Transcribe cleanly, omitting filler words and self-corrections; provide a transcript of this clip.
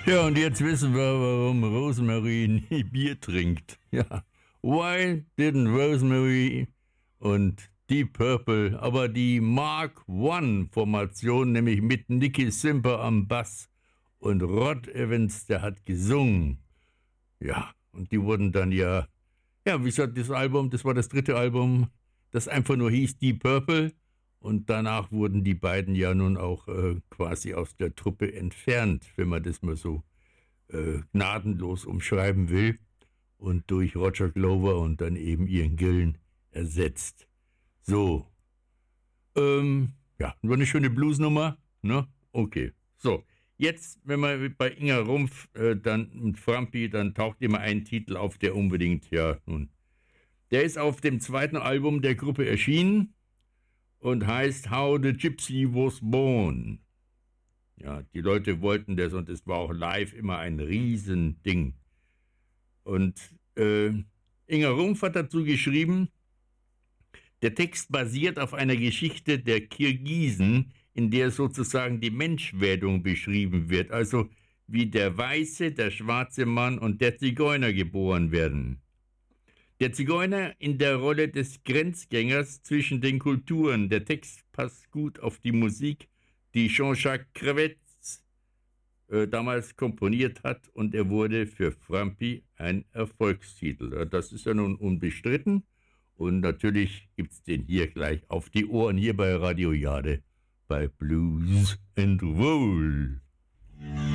Ja, und jetzt wissen wir, warum Rosemary nie Bier trinkt. Ja, why didn't Rosemary und Deep Purple, aber die Mark I Formation, nämlich mit Nicky Simper am Bass und Rod Evans, der hat gesungen. Ja, und die wurden dann ja, wie gesagt, das Album, das war das dritte Album, das einfach nur hieß Deep Purple. Und danach wurden die beiden ja nun auch quasi aus der Truppe entfernt, wenn man das mal so gnadenlos umschreiben will. Und durch Roger Glover und dann eben Ian Gillan ersetzt. So, ja, nur eine schöne Bluesnummer, ne? Okay, so. Jetzt, wenn man bei Inga Rumpf dann und Frampi, dann taucht immer ein Titel auf, der unbedingt, ja, nun. Der ist auf dem zweiten Album der Gruppe erschienen und heißt How the Gypsy Was Born. Ja, die Leute wollten das und es war auch live immer ein Riesending. Und Inga Rumpf hat dazu geschrieben, der Text basiert auf einer Geschichte der Kirgisen, in der sozusagen die Menschwerdung beschrieben wird, also wie der weiße, der schwarze Mann und der Zigeuner geboren werden. Der Zigeuner in der Rolle des Grenzgängers zwischen den Kulturen. Der Text passt gut auf die Musik, die Jean-Jacques Crevetz damals komponiert hat, und er wurde für Frampi ein Erfolgstitel. Das ist ja nun unbestritten. Und natürlich gibt's den hier gleich auf die Ohren, hier bei Radio Jade, bei Blues and Roll.